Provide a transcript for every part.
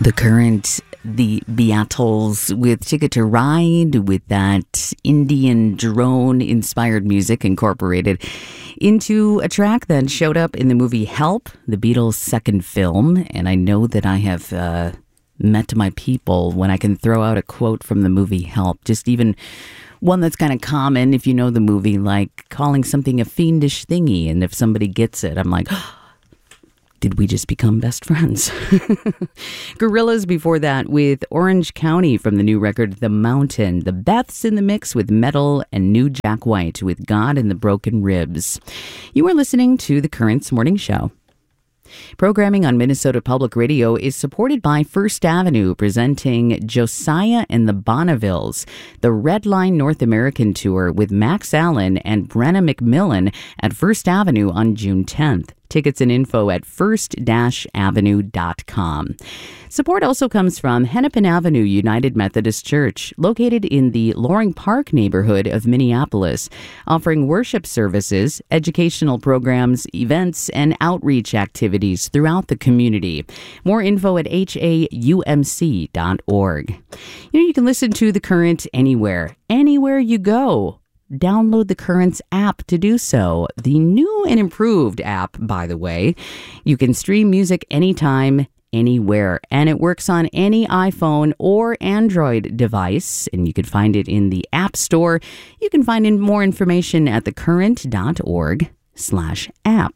The Current, the Beatles with Ticket to Ride, with that Indian drone-inspired music incorporated into a track that showed up in the movie Help, the Beatles' second film. And I know that I have met my people when I can throw out a quote from the movie Help, just even one that's kind of common if you know the movie, like calling something a fiendish thingy. And if somebody gets it, I'm like, did we just become best friends? Gorillaz before that with Orange County from the new record The Mountain. The Beths in the mix with Metal, and New Jack White with God and the Broken Ribs. You are listening to The Currents Morning Show. Programming on Minnesota Public Radio is supported by First Avenue, presenting Josiah and the Bonnevilles, the Red Line North American Tour with Max Allen and Brenna McMillan at First Avenue on June 10th. Tickets and info at first-avenue.com. Support also comes from Hennepin Avenue United Methodist Church, located in the Loring Park neighborhood of Minneapolis, offering worship services, educational programs, events, and outreach activities throughout the community. More info at haumc.org. You can listen to The Current anywhere you go. Download the Currents app to do so. The new and improved app, by the way. You can stream music anytime, anywhere, and it works on any iPhone or Android device, and you can find it in the App Store. You can find more information at thecurrent.org/app.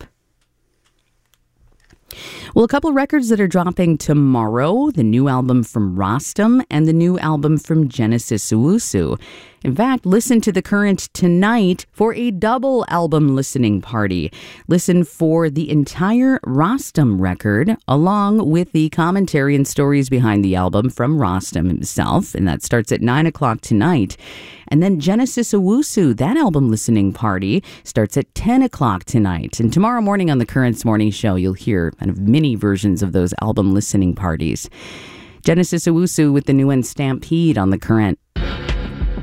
Well, a couple records that are dropping tomorrow, the new album from Rostam and the new album from Genesis Owusu. In fact, listen to The Current tonight for a double album listening party. Listen for the entire Rostam record, along with the commentary and stories behind the album from Rostam himself, and that starts at 9 o'clock tonight. And then Genesis Owusu, that album listening party, starts at 10 o'clock tonight. And tomorrow morning on The Currents Morning Show, you'll hear kind of mini versions of those album listening parties. Genesis Owusu with the new one Stampede on The Current.